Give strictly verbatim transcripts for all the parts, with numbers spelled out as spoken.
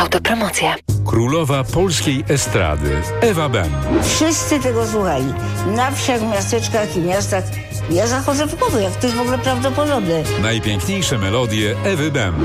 Autopromocja. Królowa polskiej estrady Ewa Bem. Wszyscy tego słuchali. Na wsiach, miasteczkach i miastach. Ja zachodzę w głowę, jak to jest w ogóle prawdopodobne. Najpiękniejsze melodie Ewy Bem.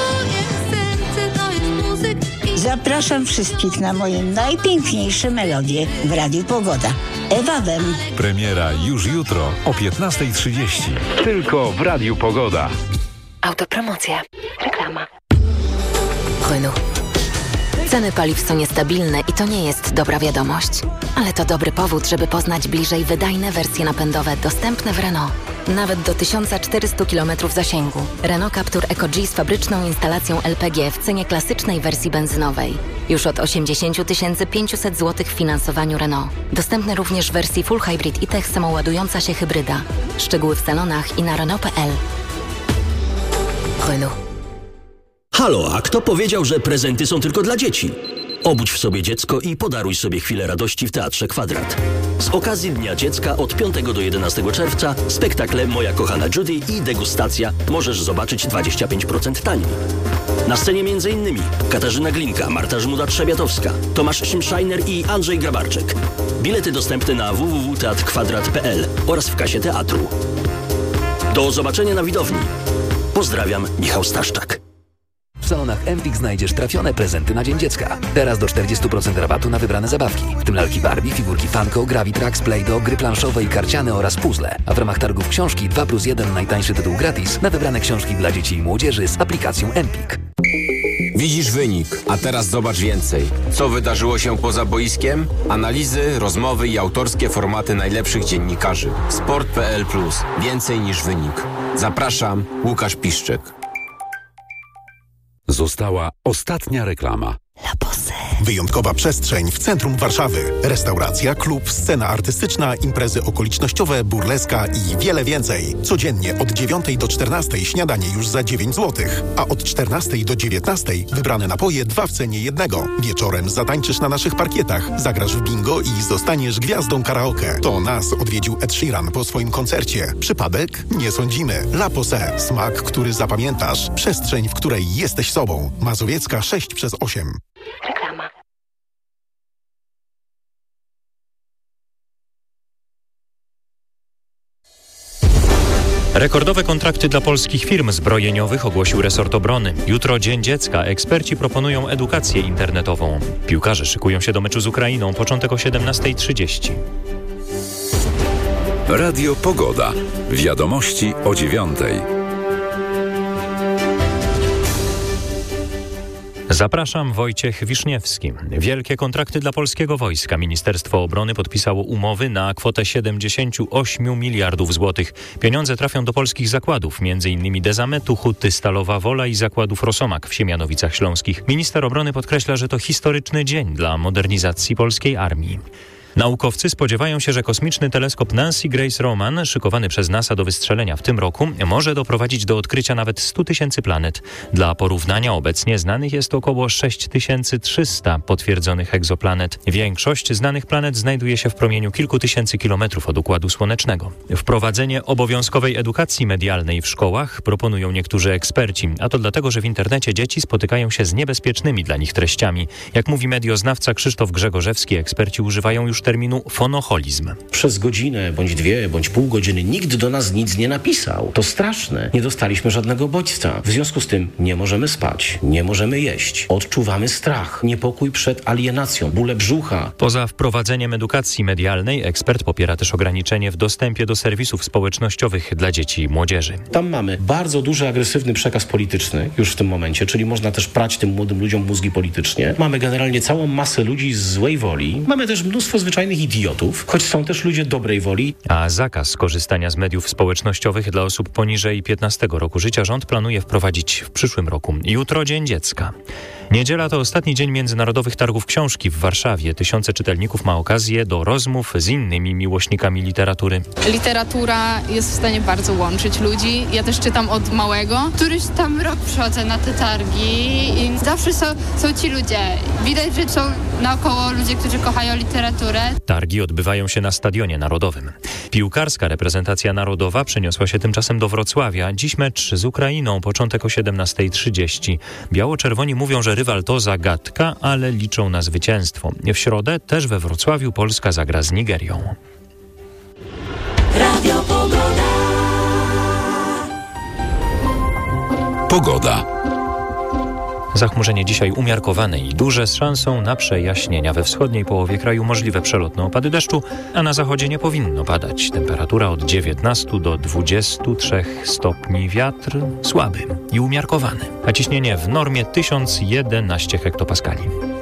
Zapraszam wszystkich na moje najpiękniejsze melodie w Radiu Pogoda. Ewa Bem. Premiera już jutro o piętnasta trzydzieści. Tylko w Radiu Pogoda. Autopromocja. Reklama. Renault. Ceny paliw są niestabilne i to nie jest dobra wiadomość. Ale to dobry powód, żeby poznać bliżej wydajne wersje napędowe dostępne w Renault. Nawet do tysiąc czterysta kilometrów zasięgu. Renault Captur Eco G z fabryczną instalacją L P G w cenie klasycznej wersji benzynowej. Już od osiemdziesiąt tysięcy pięćset złotych w finansowaniu Renault. Dostępny również w wersji Full Hybrid i-Tech samoładująca się hybryda. Szczegóły w salonach i na Renault kropka p l. Renault. Halo, a kto powiedział, że prezenty są tylko dla dzieci? Obudź w sobie dziecko i podaruj sobie chwilę radości w Teatrze Kwadrat. Z okazji Dnia Dziecka od piątego do jedenastego czerwca spektakle Moja kochana Judy i Degustacja możesz zobaczyć dwadzieścia pięć procent taniej. Na scenie m.in. Katarzyna Glinka, Marta Żmuda-Trzebiatowska, Tomasz Szymszajner i Andrzej Grabarczyk. Bilety dostępne na w w w kropka teatr kwadrat kropka p l oraz w kasie teatru. Do zobaczenia na widowni. Pozdrawiam, Michał Staszczak. W salonach Empik znajdziesz trafione prezenty na Dzień Dziecka. Teraz do czterdzieści procent rabatu na wybrane zabawki, w tym lalki Barbie, figurki Funko, Gravitrax, Play-Doh, gry planszowe i karciane oraz puzzle. A w ramach targów książki dwa plus jeden najtańszy tytuł gratis na wybrane książki dla dzieci i młodzieży z aplikacją Empik. Widzisz wynik, a teraz zobacz więcej. Co wydarzyło się poza boiskiem? Analizy, rozmowy i autorskie formaty najlepszych dziennikarzy. sport kropka p l plus. Więcej niż wynik. Zapraszam, Łukasz Piszczek. Została ostatnia reklama. La Pose. Wyjątkowa przestrzeń w centrum Warszawy. Restauracja, klub, scena artystyczna, imprezy okolicznościowe, burleska i wiele więcej. Codziennie od dziewiątej do czternastej śniadanie już za dziewięć złotych, a od czternastej do dziewiętnastej wybrane napoje dwa w cenie jednego. Wieczorem zatańczysz na naszych parkietach, zagrasz w bingo i zostaniesz gwiazdą karaoke. To nas odwiedził Ed Sheeran po swoim koncercie. Przypadek? Nie sądzimy. La Pose. Smak, który zapamiętasz. Przestrzeń, w której jesteś sobą. Mazowiecka sześć przez osiem. Reklama. Rekordowe kontrakty dla polskich firm zbrojeniowych ogłosił resort obrony. Jutro Dzień Dziecka. Eksperci proponują edukację internetową. Piłkarze szykują się do meczu z Ukrainą. Początek o siedemnasta trzydzieści. Radio Pogoda. Wiadomości o dziewiątej. Zapraszam, Wojciech Wiszniewski. Wielkie kontrakty dla polskiego wojska. Ministerstwo Obrony podpisało umowy na kwotę siedemdziesiąt osiem miliardów złotych. Pieniądze trafią do polskich zakładów, m.in. Dezametu, Huty, Stalowa Wola i zakładów Rosomak w Siemianowicach Śląskich. Minister obrony podkreśla, że to historyczny dzień dla modernizacji polskiej armii. Naukowcy spodziewają się, że kosmiczny teleskop Nancy Grace Roman, szykowany przez NASA do wystrzelenia w tym roku, może doprowadzić do odkrycia nawet stu tysięcy planet. Dla porównania obecnie znanych jest około sześć tysięcy trzysta potwierdzonych egzoplanet. Większość znanych planet znajduje się w promieniu kilku tysięcy kilometrów od Układu Słonecznego. Wprowadzenie obowiązkowej edukacji medialnej w szkołach proponują niektórzy eksperci, a to dlatego, że w internecie dzieci spotykają się z niebezpiecznymi dla nich treściami. Jak mówi medioznawca Krzysztof Grzegorzewski, eksperci używają już terminu fonoholizm. Przez godzinę, bądź dwie, bądź pół godziny nikt do nas nic nie napisał. To straszne. Nie dostaliśmy żadnego bodźca. W związku z tym nie możemy spać, nie możemy jeść. Odczuwamy strach, niepokój przed alienacją, bóle brzucha. Poza wprowadzeniem edukacji medialnej ekspert popiera też ograniczenie w dostępie do serwisów społecznościowych dla dzieci i młodzieży. Tam mamy bardzo duży, agresywny przekaz polityczny już w tym momencie, czyli można też prać tym młodym ludziom mózgi politycznie. Mamy generalnie całą masę ludzi z złej woli. Mamy też mnóstwo zwyczajnych idiotów, choć są też ludzie dobrej woli. A zakaz korzystania z mediów społecznościowych dla osób poniżej piętnastego roku życia rząd planuje wprowadzić w przyszłym roku. Jutro Dzień Dziecka. Niedziela to ostatni dzień Międzynarodowych Targów Książki w Warszawie. Tysiące czytelników ma okazję do rozmów z innymi miłośnikami literatury. Literatura jest w stanie bardzo łączyć ludzi. Ja też czytam od małego. Któryś tam rok przychodzę na te targi i zawsze są, są ci ludzie. Widać, że są naokoło ludzie, którzy kochają literaturę. Targi odbywają się na Stadionie Narodowym. Piłkarska reprezentacja narodowa przeniosła się tymczasem do Wrocławia. Dziś mecz z Ukrainą, początek o siedemnasta trzydzieści. Biało-czerwoni mówią, że rywal to zagadka, ale liczą na zwycięstwo. W środę też we Wrocławiu Polska zagra z Nigerią. Radio Pogoda. Pogoda. Zachmurzenie dzisiaj umiarkowane i duże, z szansą na przejaśnienia. We wschodniej połowie kraju możliwe przelotne opady deszczu, a na zachodzie nie powinno padać. Temperatura od dziewiętnastu do dwudziestu trzech stopni, wiatr słaby i umiarkowany, a ciśnienie w normie tysiąc jedenaście hektopaskali.